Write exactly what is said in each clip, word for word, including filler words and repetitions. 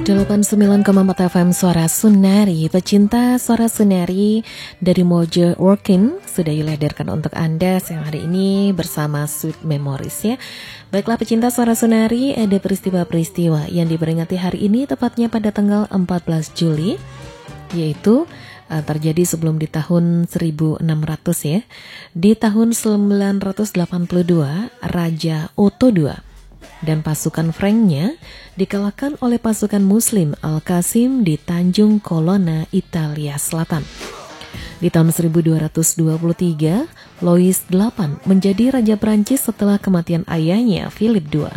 delapan puluh sembilan koma empat F M Suara Sunari. Pecinta Suara Sunari dari Mojo Working sudah diledarkan untuk Anda siang hari ini bersama Sweet Memories ya. Baiklah pecinta Suara Sunari, ada peristiwa-peristiwa yang diperingati hari ini tepatnya pada tanggal empat belas Juli, yaitu uh, terjadi sebelum di tahun seribu enam ratus ya. Di tahun sembilan ratus delapan puluh dua, Raja Otto kedua dan pasukan Franknya dikalahkan oleh pasukan Muslim Al-Qasim di Tanjung Colonna, Italia Selatan. Di tahun seribu dua ratus dua puluh tiga, Louis kedelapan menjadi Raja Prancis setelah kematian ayahnya Philip kedua.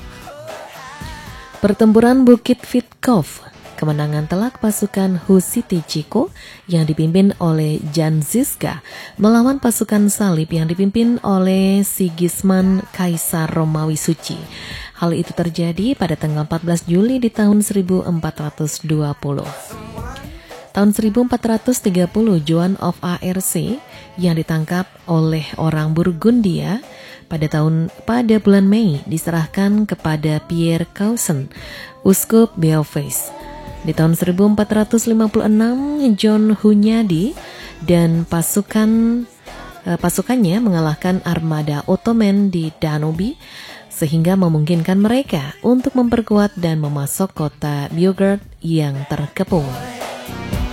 Pertempuran Bukit Vitkow, kemenangan telak pasukan Husiti Chico yang dipimpin oleh Jan Žižka melawan pasukan Salib yang dipimpin oleh Sigismund Kaisar Romawi Suci. Hal itu terjadi pada tanggal empat belas Juli di tahun seribu empat ratus dua puluh. Tahun seribu empat ratus tiga puluh, Joan of Arc yang ditangkap oleh orang Burgundia pada tahun pada bulan Mei diserahkan kepada Pierre Cousin, uskup Beauvais. Di tahun seribu empat ratus lima puluh enam, John Hunyadi dan pasukan eh, pasukannya mengalahkan armada Ottoman di Danube sehingga memungkinkan mereka untuk memperkuat dan memasok kota Belgrade yang terkepung.